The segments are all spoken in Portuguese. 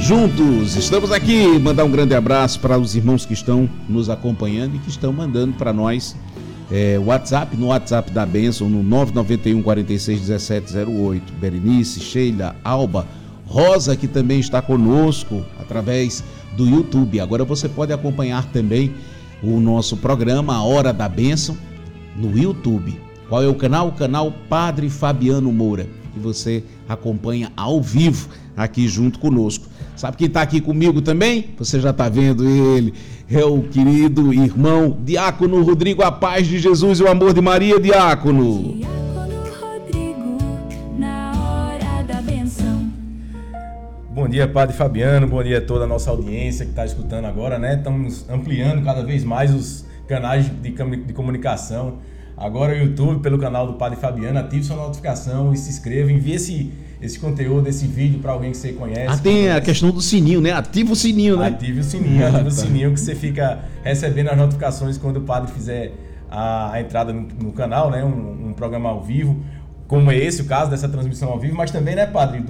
juntos, estamos aqui. Mandar um grande abraço para os irmãos que estão nos acompanhando e que estão mandando para nós WhatsApp, no WhatsApp da Bênção, no 991 46 1708. Berenice, Sheila, Alba, Rosa, que também está conosco através do YouTube. Agora você pode acompanhar também o nosso programa A Hora da Bênção no YouTube. Qual é o canal? O canal Padre Fabiano Moura, que você acompanha ao vivo aqui junto conosco. Sabe quem está aqui comigo também? Você já está vendo ele, é o querido irmão Diácono Rodrigo. A paz de Jesus e o amor de Maria, Diácono. Diácono Rodrigo, na hora da benção. Bom dia, Padre Fabiano, bom dia a toda a nossa audiência que está escutando agora, né? Estamos ampliando cada vez mais os canais de comunicação. Agora o YouTube, pelo canal do Padre Fabiano, ative sua notificação e se inscreva, envie esse conteúdo, esse vídeo para alguém que você conhece. Tem a questão do sininho, né? Ativa o sininho, né? Ative o sininho que você fica recebendo as notificações quando o Padre fizer a entrada no canal, né? Um programa ao vivo, como é esse o caso dessa transmissão ao vivo, mas também, né, Padre,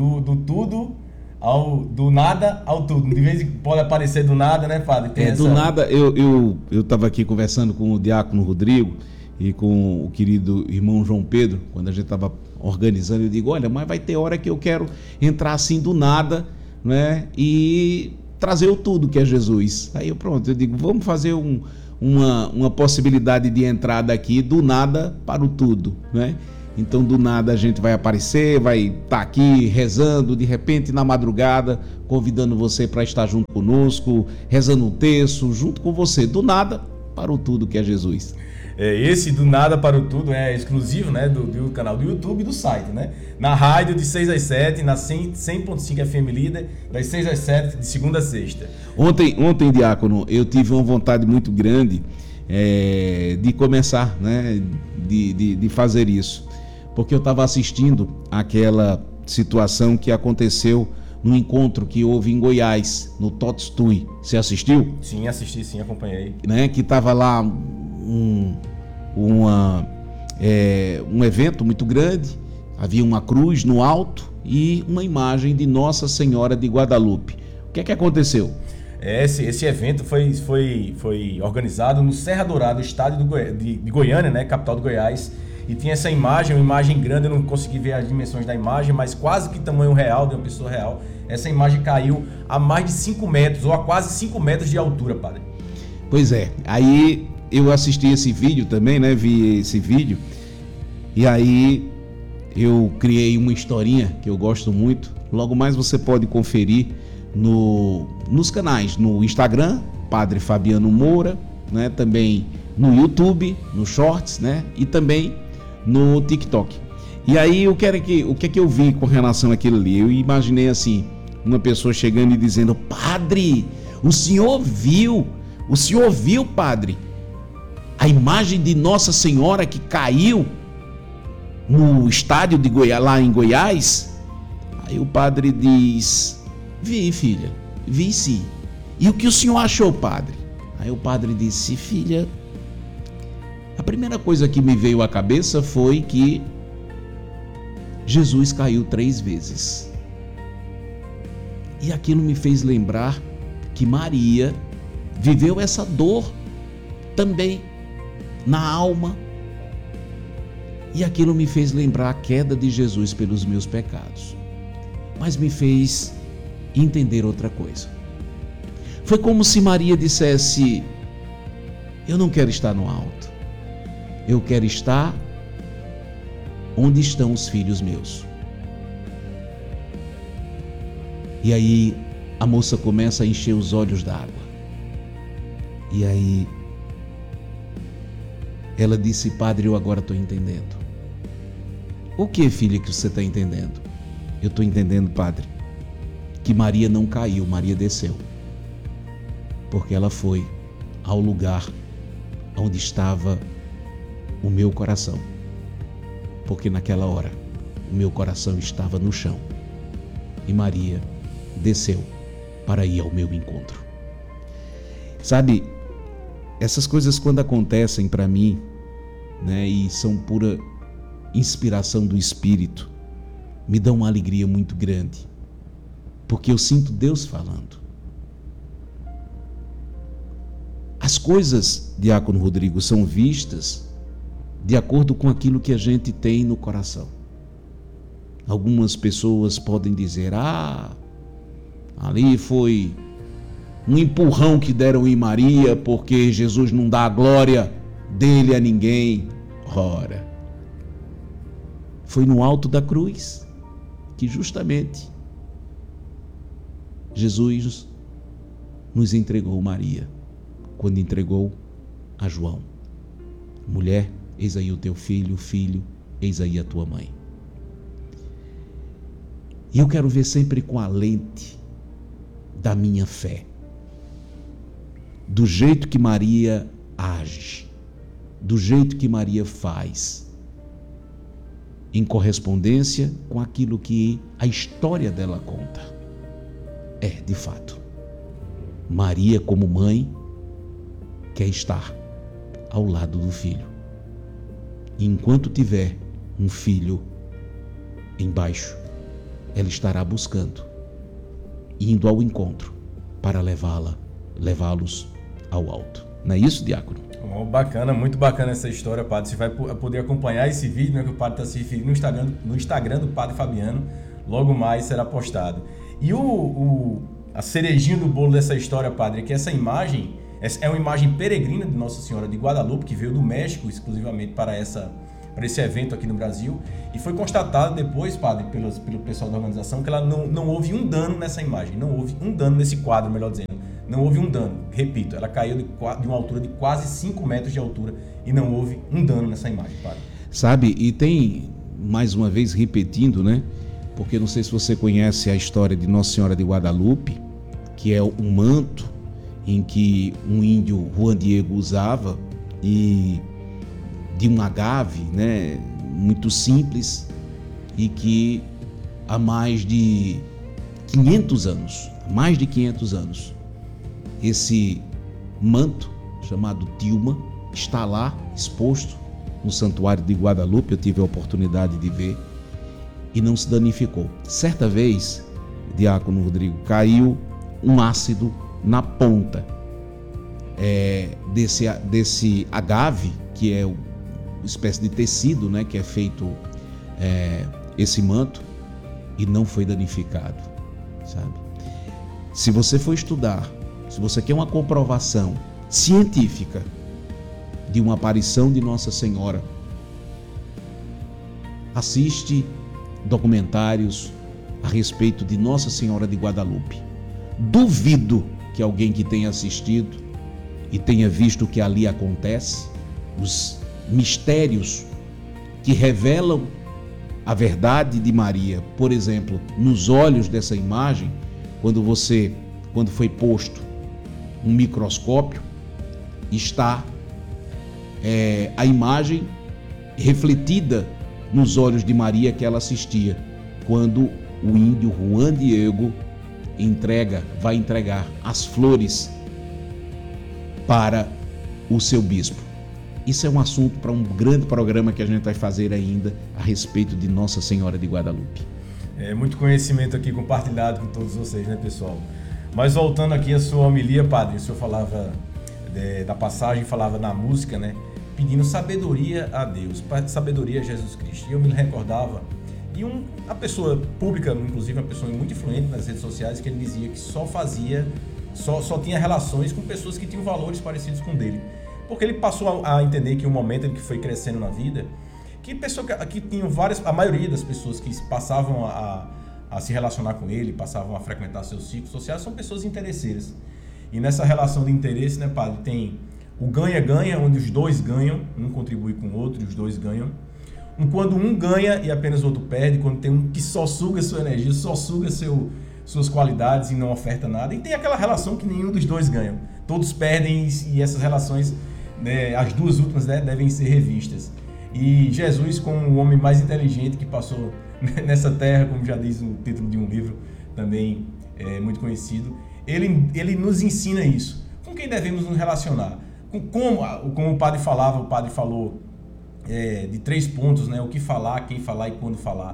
do nada ao tudo. De vez em quando pode aparecer do nada, né, Padre? Do nada, eu estava aqui conversando com o Diácono Rodrigo e com o querido irmão João Pedro, quando a gente estava organizando, eu digo, olha, mas vai ter hora que eu quero entrar assim do nada, né, e trazer o tudo que é Jesus. Aí eu digo, vamos fazer uma possibilidade de entrada aqui do nada para o tudo, né? Então do nada a gente vai aparecer, vai estar aqui rezando, de repente na madrugada, convidando você para estar junto conosco, rezando um terço, junto com você, do nada para o tudo que é Jesus. Esse do nada para o tudo é exclusivo, né, do canal do YouTube e do site, né? Na rádio de 6 às 7, na 100.5 FM Líder, das 6 às 7, de segunda a sexta. Ontem, Diácono, eu tive uma vontade muito grande de começar, né, de fazer isso, porque eu estava assistindo aquela situação que aconteceu no encontro que houve em Goiás, no Totstui. Você assistiu? Sim, assisti, sim, acompanhei. Né, que estava lá um evento muito grande, havia uma cruz no alto e uma imagem de Nossa Senhora de Guadalupe. O que é que aconteceu? Esse evento foi organizado no Serra Dourada, estado de Goiânia, né, capital do Goiás, e tinha essa imagem, uma imagem grande, eu não consegui ver as dimensões da imagem, mas quase que tamanho real, de uma pessoa real. Essa imagem caiu a mais de 5 metros, ou a quase 5 metros de altura, Padre. Pois é, aí eu assisti esse vídeo também, né? Vi esse vídeo e aí eu criei uma historinha que eu gosto muito. Logo mais você pode conferir nos canais, no Instagram, Padre Fabiano Moura, né? Também no YouTube, no Shorts, né? E também no TikTok. E aí o que é que eu vi com relação àquilo ali? Eu imaginei assim, uma pessoa chegando e dizendo: Padre, o senhor viu, Padre, a imagem de Nossa Senhora que caiu no estádio de Goiás, lá em Goiás? Aí o padre diz: vi, filha, vi sim. E o que o senhor achou, padre? Aí o padre disse: filha, a primeira coisa que me veio à cabeça foi que Jesus caiu 3 vezes. E aquilo me fez lembrar que Maria viveu essa dor também na alma. E aquilo me fez lembrar a queda de Jesus pelos meus pecados. Mas me fez entender outra coisa. Foi como se Maria dissesse: eu não quero estar no alto. Eu quero estar onde estão os filhos meus. E aí a moça começa a encher os olhos d'água. E aí ela disse: padre, eu agora estou entendendo. O que, filha, que você está entendendo? Eu estou entendendo, padre, que Maria não caiu, Maria desceu. Porque ela foi ao lugar onde estava o meu coração. Porque naquela hora o meu coração estava no chão. E Maria desceu para ir ao meu encontro. Sabe, essas coisas quando acontecem para mim, né, e são pura inspiração do Espírito, me dão uma alegria muito grande. porque eu sinto Deus falando. As coisas, Diácono Rodrigo, são vistas de acordo com aquilo que a gente tem no coração. Algumas pessoas podem dizer: ali foi um empurrão que deram em Maria, porque Jesus não dá a glória dele a ninguém. Ora, foi no alto da cruz que justamente Jesus nos entregou Maria, quando entregou a João: mulher, eis aí o teu filho, filho, eis aí a tua mãe. E eu quero ver sempre com a lente da minha fé, do jeito que Maria age, do jeito que Maria faz, em correspondência com aquilo que a história dela conta. De fato, Maria, como mãe, quer estar ao lado do filho. E enquanto tiver um filho embaixo, ela estará buscando, indo ao encontro para levá-los ao alto. Não é isso, diácono? Bacana, muito bacana essa história, padre. Você vai poder acompanhar esse vídeo, né, que o padre está se referindo no Instagram do Padre Fabiano. Logo mais será postado. E a cerejinha do bolo dessa história, padre, é que essa imagem é uma imagem peregrina de Nossa Senhora de Guadalupe, que veio do México exclusivamente para esse evento aqui no Brasil, e foi constatado depois, padre, pelo pessoal da organização, que ela não houve um dano nessa imagem, não houve um dano nesse quadro, melhor dizendo, não houve um dano. Repito, ela caiu de uma altura de quase 5 metros de altura e não houve um dano nessa imagem, padre. Sabe, e tem, mais uma vez repetindo, né, porque não sei se você conhece a história de Nossa Senhora de Guadalupe, que é um manto em que um índio, Juan Diego, usava, e de um agave, né, muito simples, e que há mais de 500 anos, esse manto, chamado tilma, está lá exposto no Santuário de Guadalupe. Eu tive a oportunidade de ver e não se danificou. Certa vez, diácono Rodrigo, caiu um ácido na ponta desse agave, que é uma espécie de tecido, né, que é feito esse manto, e não foi danificado, sabe? Se você for estudar, se você quer uma comprovação científica de uma aparição de Nossa Senhora, assiste documentários a respeito de Nossa Senhora de Guadalupe. Duvido que alguém que tenha assistido e tenha visto o que ali acontece, os mistérios que revelam a verdade de Maria, por exemplo, nos olhos dessa imagem, quando foi posto um microscópio, está a imagem refletida nos olhos de Maria que ela assistia, quando o índio Juan Diego vai entregar as flores para o seu bispo. Isso é um assunto para um grande programa que a gente vai fazer ainda a respeito de Nossa Senhora de Guadalupe. Muito conhecimento aqui compartilhado com todos vocês, né, pessoal? Mas voltando aqui à sua homilia, padre, o senhor falava da passagem, falava na música, né, pedindo sabedoria a Deus, sabedoria a Jesus Cristo. E eu me recordava de uma pessoa pública, inclusive uma pessoa muito influente nas redes sociais, que ele dizia que só tinha relações com pessoas que tinham valores parecidos com o dele. Porque ele passou a entender que o momento em que foi crescendo na vida, que tinham a maioria das pessoas que passavam a se relacionar com ele, passavam a frequentar seus ciclos sociais, são pessoas interesseiras. E nessa relação de interesse, né, padre, tem o ganha-ganha, onde os dois ganham, um contribui com o outro e os dois ganham. Quando um ganha e apenas o outro perde, quando tem um que só suga sua energia, só suga suas qualidades e não oferta nada. E tem aquela relação que nenhum dos dois ganha. Todos perdem, e essas relações, né, as duas últimas, né, devem ser revistas. E Jesus, como o homem mais inteligente que passou nessa terra, como já diz o título de um livro também muito conhecido, ele nos ensina isso. Com quem devemos nos relacionar? Como o padre falou de 3 pontos, né? O que falar, quem falar e quando falar.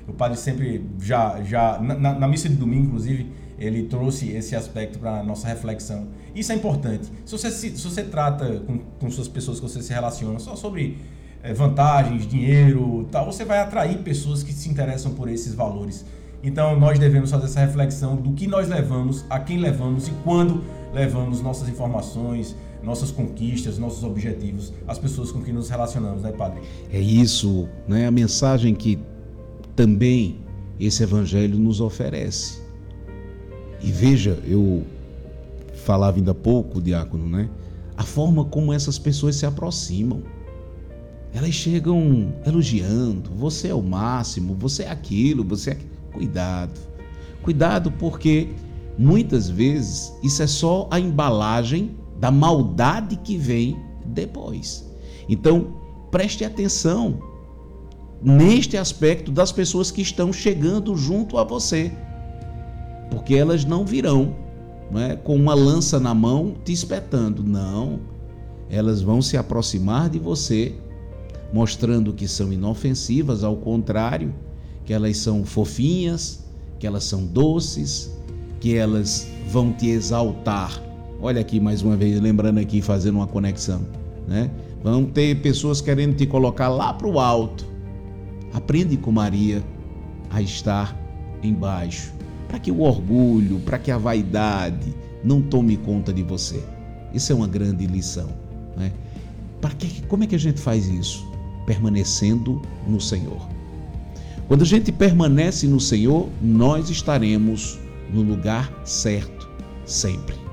O padre sempre, na missa de domingo, inclusive, ele trouxe esse aspecto para a nossa reflexão. Isso é importante. Se você trata com suas pessoas que você se relaciona só sobre vantagens, dinheiro, tal, você vai atrair pessoas que se interessam por esses valores. Então nós devemos fazer essa reflexão do que nós levamos, a quem levamos e quando levamos nossas informações, nossas conquistas, nossos objetivos, as pessoas com quem nos relacionamos, né, padre? É isso, né? A mensagem que também esse evangelho nos oferece. E veja, eu falava ainda há pouco, diácono, né? A forma como essas pessoas se aproximam. Elas chegam elogiando, você é o máximo, você é aquilo, você é... Cuidado, porque muitas vezes isso é só a embalagem da maldade que vem depois. Então, preste atenção neste aspecto das pessoas que estão chegando junto a você, porque elas não virão, não é, com uma lança na mão te espetando, não. Elas vão se aproximar de você, mostrando que são inofensivas, ao contrário, que elas são fofinhas, que elas são doces, que elas vão te exaltar. Olha aqui mais uma vez, lembrando aqui, fazendo uma conexão, né? Vão ter pessoas querendo te colocar lá para o alto. Aprende com Maria a estar embaixo, para que o orgulho, para que a vaidade não tome conta de você. Isso é uma grande lição, né? Como é que a gente faz isso? Permanecendo no Senhor. Quando a gente permanece no Senhor, nós estaremos no lugar certo, sempre.